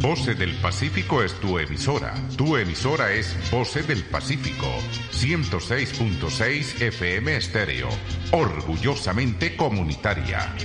Voce del Pacífico es tu emisora. Tu emisora es Voce del Pacífico, 106.6 FM estéreo, orgullosamente comunitaria.